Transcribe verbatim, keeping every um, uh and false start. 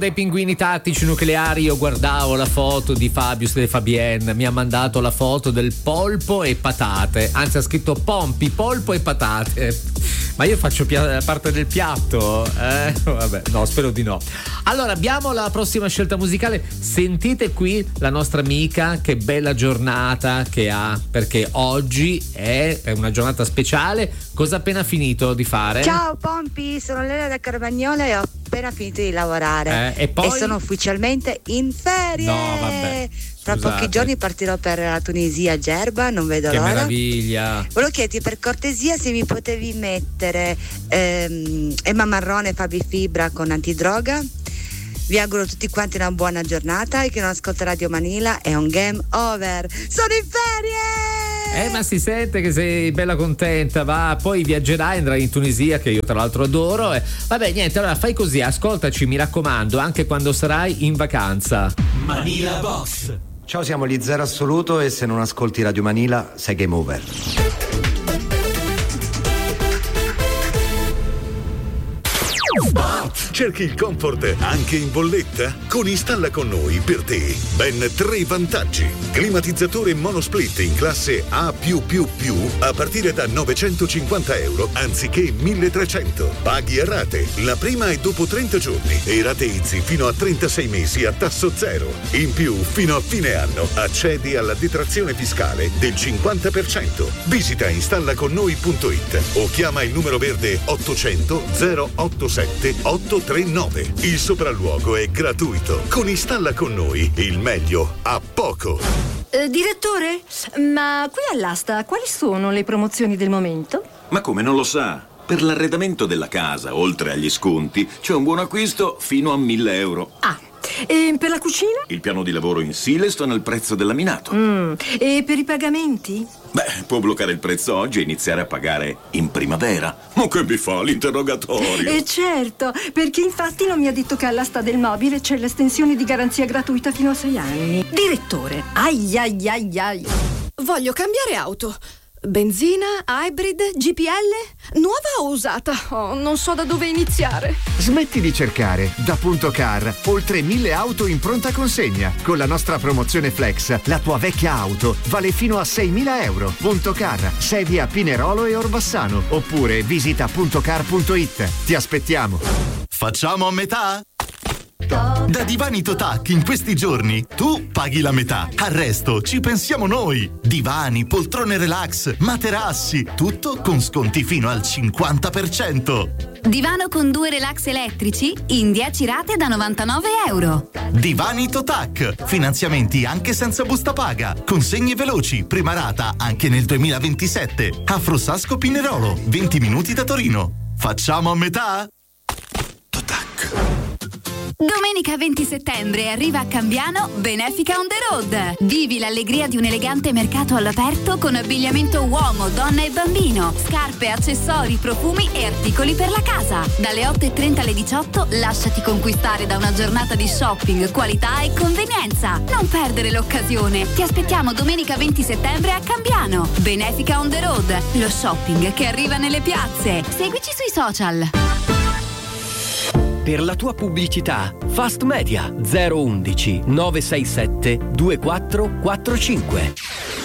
Dei pinguini tattici nucleari. Io guardavo la foto di Fabius De Fabienne, mi ha mandato la foto del polpo e patate, anzi ha scritto pompi, polpo e patate, ma io faccio pia- parte del piatto, eh? Vabbè, no, spero di no. Allora abbiamo la prossima scelta musicale, sentite qui la nostra amica, che bella giornata che ha, perché oggi è, è una giornata speciale. Cosa ha appena finito di fare? Ciao Pompi, sono Lena da Carvagnola e ho appena finito di lavorare eh, e, poi? e sono ufficialmente in ferie. No, vabbè. Tra Scusate. pochi giorni partirò per la Tunisia, Gerba, non vedo che l'ora. Che meraviglia. Volevo chiederti per cortesia se mi potevi mettere ehm, Emma Marrone e Fabi Fibra con Antidroga. Vi auguro tutti quanti una buona giornata e chi non ascolta Radio Manila è un game over. Sono in ferie! Eh, ma si sente che sei bella contenta, va, poi viaggerai, andrai in Tunisia, che io tra l'altro adoro. E vabbè, niente, allora fai così, ascoltaci, mi raccomando, anche quando sarai in vacanza. Manila Box. Ciao, siamo gli Zero Assoluto e se non ascolti Radio Manila sei game over. Cerchi il comfort anche in bolletta? Con Installa con noi per te ben tre vantaggi. Climatizzatore monosplit in classe A+++ a partire da novecentocinquanta euro anziché milletrecento. Paghi a rate. La prima è dopo trenta giorni e rateizzi fino a trentasei mesi a tasso zero. In più, fino a fine anno accedi alla detrazione fiscale del cinquanta per cento. Visita installaconnoi punto it o chiama il numero verde ottocento zero ottantasette ottocentotrentanove. Il sopralluogo è gratuito. Con Installa con noi il meglio a poco. Eh, direttore, ma qui all'asta quali sono le promozioni del momento? Ma come, non lo sa? Per l'arredamento della casa, oltre agli sconti, c'è un buon acquisto fino a mille euro. Ah, e per la cucina? Il piano di lavoro in Silestone al prezzo del laminato. Mm. E per i pagamenti? Beh, può bloccare il prezzo oggi e iniziare a pagare in primavera. Ma che mi fa l'interrogatorio? Eh certo, perché infatti non mi ha detto che all'asta del mobile c'è l'estensione di garanzia gratuita fino a sei anni. Direttore, ai ai ai ai. Voglio cambiare auto. Benzina, hybrid, G P L, nuova o usata? Oh, non so da dove iniziare. Smetti di cercare. Da Punto Car, oltre mille auto in pronta consegna. Con la nostra promozione Flex, la tua vecchia auto vale fino a seimila euro. Punto Car, sedi a Pinerolo e Orbassano. Oppure visita puntocar punto it. Ti aspettiamo. Facciamo a metà? Da Divani Totac in questi giorni tu paghi la metà, al resto ci pensiamo noi. Divani, poltrone relax, materassi, tutto con sconti fino al cinquanta per cento. Divano con due relax elettrici in dieci rate da novantanove euro. Divani Totac, finanziamenti anche senza busta paga, consegne veloci, prima rata anche nel duemilaventisette. Afrosasco Pinerolo, venti minuti da Torino. Facciamo a metà? Domenica venti settembre arriva a Cambiano Benefica on the Road. Vivi l'allegria di un elegante mercato all'aperto con abbigliamento uomo, donna e bambino, scarpe, accessori, profumi e articoli per la casa. Dalle otto e trenta alle diciotto lasciati conquistare da una giornata di shopping, qualità e convenienza. Non perdere l'occasione. Ti aspettiamo domenica venti settembre a Cambiano. Benefica on the Road, lo shopping che arriva nelle piazze. Seguici sui social. Per la tua pubblicità, Fast Media zero uno uno nove sei sette due quattro quattro cinque.